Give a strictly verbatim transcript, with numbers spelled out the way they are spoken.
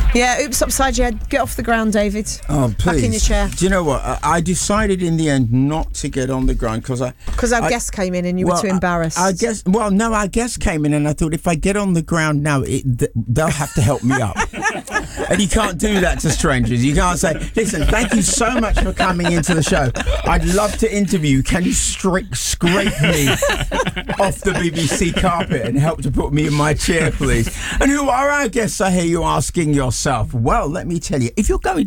Yeah, oops, upside your head. Get off the ground, David. Oh, please. Back in your chair. Do you know what? I, I decided in the end not to get on the ground because I... Because our I, guest came in and you well, were too embarrassed. I, I guess... Well, no, our guest came in and I thought if I get on the ground now, it, th- they'll have to help me up. And you can't do that to strangers. You can't say, listen, thank you so much for coming into the show. I'd love to interview you. Can you stri- scrape me off the B B C carpet and help to put me in my chair, please? And who are our guests, I hear you asking yourself? Well, let me tell you, if you're going